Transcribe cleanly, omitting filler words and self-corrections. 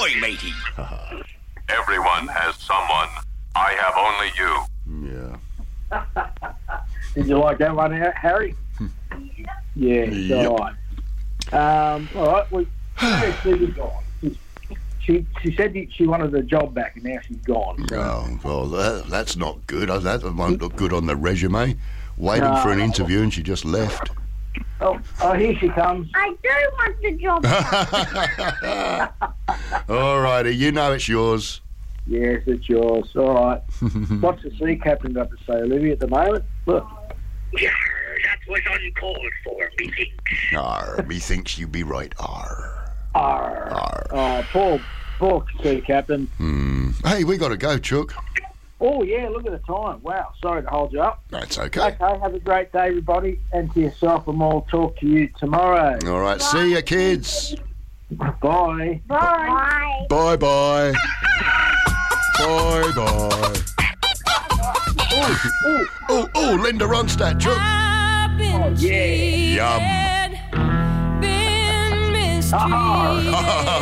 Ahoy, matey. Everyone has someone. I have only you. Yeah. Did you like that one, Harry? Yeah, Yep. all right. All right, well, she's gone. She said she wanted the job back, and now she's gone. So. Oh, well, that's not good. That won't look good on the resume. Waiting for an interview and she just left. Oh, here she comes. I do want the job back. All righty, you know it's yours. Yes, it's yours. All right. What's the sea captain got to say, Olivia, at the moment? Look. Yeah, that was uncalled for, methinks. Arr, methinks you be right. Arr. Arr. Arr. Oh, poor sea captain. Hey, we got to go, Chook. Oh, yeah, look at the time. Wow, sorry to hold you up. That's okay. Okay, have a great day, everybody, and to yourself, and we'll talk to you tomorrow. All right, see ya, kids. Bye. Bye. Bye-bye. Bye-bye. Oh, Linda Ronstadt, Chook. Oh, yeah. Yum. Been mistreated.